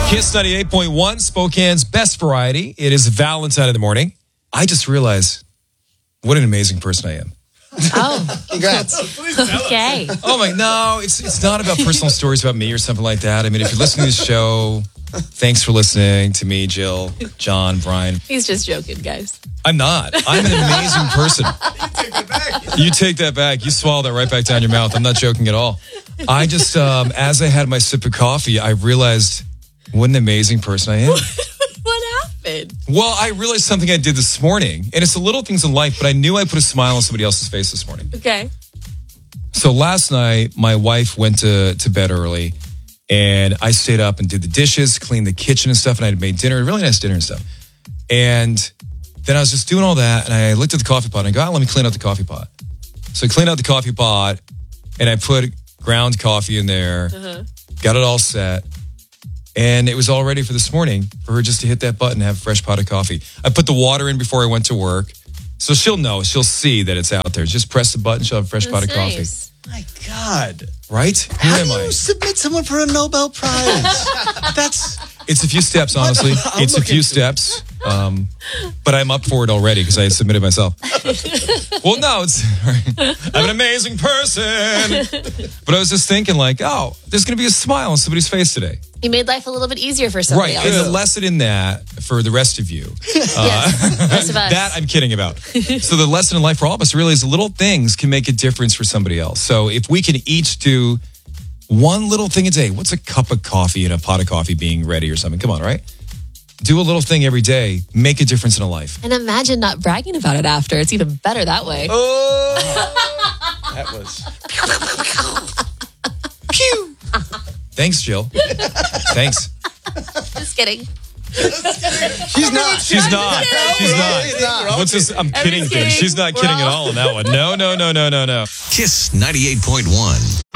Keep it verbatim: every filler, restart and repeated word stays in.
Kiss ninety-eight point one, Spokane's best variety. It is Valentine in the morning. I just realized what an amazing person I am. Oh, congrats. Okay. Oh my, no, it's it's not about personal stories about me or something like that. I mean, if you're listening to the show, thanks for listening to me, Jill, John, Brian. He's just joking, guys. I'm not. I'm an amazing person. You take that back. You take that back. You swallow that right back down your mouth. I'm not joking at all. I just, um, as I had my sip of coffee, I realized what an amazing person I am. What happened? Well, I realized something I did this morning, and it's the little things in life, but I knew I put a smile on somebody else's face this morning. Okay. So last night, my wife went to, to bed early, and I stayed up and did the dishes, cleaned the kitchen and stuff, and I had made dinner, really nice dinner and stuff. And then I was just doing all that, and I looked at the coffee pot, and I go, oh, let me clean out the coffee pot. So I cleaned out the coffee pot, and I put ground coffee in there, uh-huh. got it all set. And it was all ready for this morning for her just to hit that button and have a fresh pot of coffee. I put the water in before I went to work. So she'll know. She'll see that it's out there. Just press the button. She'll have a fresh That's pot of nice. coffee. My God. Right? Who How am do you I? submit someone for a Nobel Prize? That's... It's a few steps, honestly. I'll It's a look few into steps. Um, but I'm up for it already because I submitted myself. Well, no, it's I'm an amazing person. But I was just thinking like, oh, there's going to be a smile on somebody's face today. You made life a little bit easier for somebody Right. else. And the lesson in that for the rest of you. Yes, rest of us. That I'm kidding about. So the lesson in life for all of us really is little things can make a difference for somebody else. So if we can each do one little thing a day, what's a cup of coffee and a pot of coffee being ready or something? Come on, right? Do a little thing every day, make a difference in a life. And imagine not bragging about it after. It's even better that way. Oh. That was... Pew! Thanks, Jill. Thanks. Just kidding. She's not. She's not. She's She's not. not. What's this? I'm kidding thing. kidding. She's not We're kidding at all- all on that one. No, no, no, no, no, no. Kiss ninety-eight point one.